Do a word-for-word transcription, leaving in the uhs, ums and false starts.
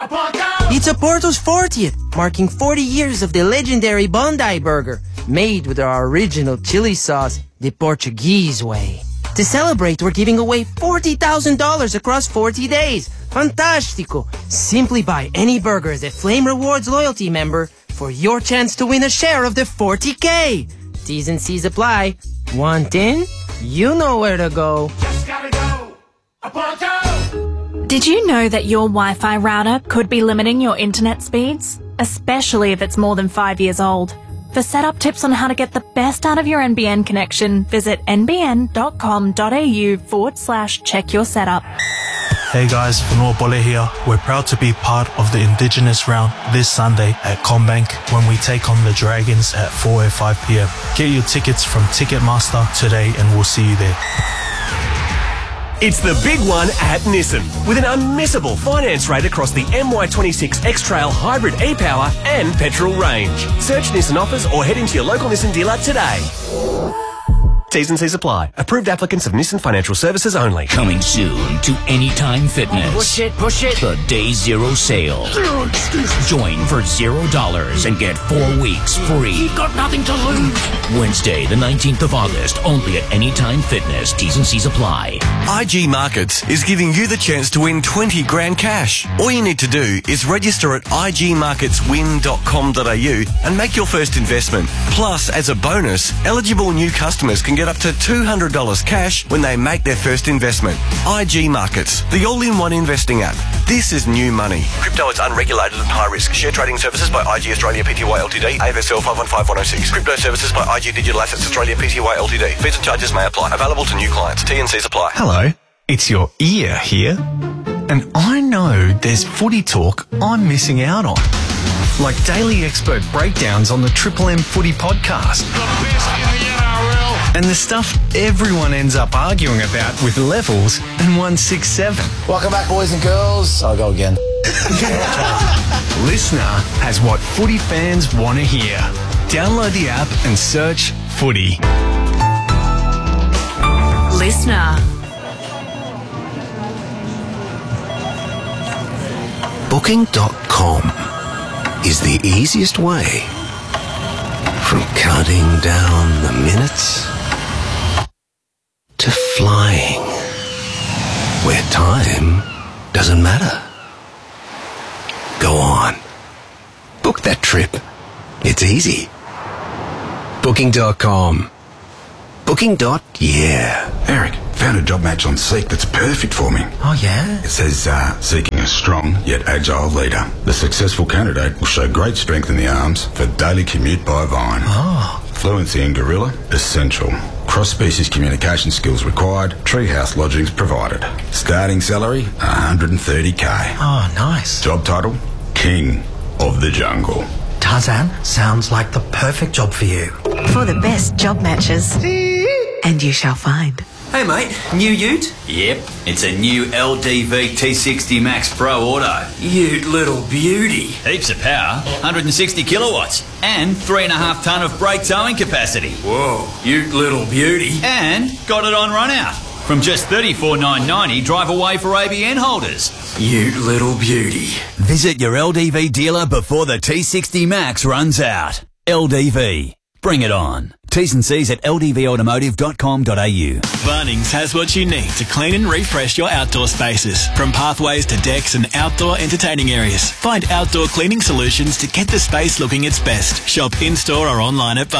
Pizza Porto's fortieth, marking forty years of the legendary Bondi Burger, made with our original chili sauce, the Portuguese way. To celebrate, we're giving away forty thousand dollars across forty days. Fantastico! Simply buy any burger as a Flame Rewards loyalty member for your chance to win a share of the forty K. T's and C's apply. Want in? You know where to go. Just gotta go. Aponto! Did you know that your Wi-Fi router could be limiting your internet speeds? Especially if it's more than five years old. For setup tips on how to get the best out of your N B N connection, visit nbn.com.au forward slash check your setup. Hey guys, Fanua Bole here. We're proud to be part of the Indigenous Round this Sunday at Combank when we take on the Dragons at four oh five p m. Get your tickets from Ticketmaster today and we'll see you there. It's the big one at Nissan, with an unmissable finance rate across the M Y twenty-six X-Trail Hybrid e-Power and petrol range. Search Nissan offers or head into your local Nissan dealer today. T's and C's apply. Approved applicants of Nissan Financial Services only. Coming soon to Anytime Fitness. Push it, push it. The Day Zero Sale. Join for zero dollars and get four weeks free. You've got nothing to lose. Wednesday, the nineteenth of August, only at Anytime Fitness. T's and C's apply. I G Markets is giving you the chance to win twenty grand cash. All you need to do is register at i g markets win dot com dot a u and make your first investment. Plus, as a bonus, eligible new customers can get up to two hundred dollars cash when they make their first investment. I G Markets, the all-in-one investing app. This is new money. Crypto is unregulated and high risk. Share trading services by I G Australia Pty Ltd, A F S L five one five one oh six. Crypto services by I G Digital Assets Australia Pty Ltd. Fees and charges may apply. Available to new clients. T and C's apply. Hello, it's your ear here. And I know there's footy talk I'm missing out on. Like daily expert breakdowns on the Triple M Footy podcast. The best in the N R L. And the stuff everyone ends up arguing about with Levels and one sixty-seven. Welcome back, boys and girls. I'll go again. Listener has what footy fans want to hear. Download the app and search Footy. Listener. Booking dot com is the easiest way from counting down the minutes to flying where time doesn't matter. Go on. Book that trip. It's easy. Booking dot com. Booking. Yeah. Eric, found a job match on Seek that's perfect for me. Oh, yeah? It says, uh, seeking a strong yet agile leader. The successful candidate will show great strength in the arms for daily commute by Vine. Oh. Fluency in Gorilla, essential. Cross-species communication skills required. Treehouse lodgings provided. Starting salary, one hundred thirty k. Oh, nice. Job title, King of the Jungle. Tarzan, sounds like the perfect job for you. For the best job matches. And you shall find. Hey mate, new ute? Yep, it's a new L D V T sixty Max Pro Auto. Ute little beauty. Heaps of power, one hundred sixty kilowatts, and three and a half tonne of brake towing capacity. Whoa, ute little beauty. And got it on run out. From just thirty-four thousand nine hundred ninety, drive away for A B N holders. Ute little beauty. Visit your L D V dealer before the T sixty Max runs out. L D V. Bring it on. T's and C's at l d v automotive dot com dot a u. Bunnings has what you need to clean and refresh your outdoor spaces. From pathways to decks and outdoor entertaining areas. Find outdoor cleaning solutions to get the space looking its best. Shop in-store or online at Bunnings.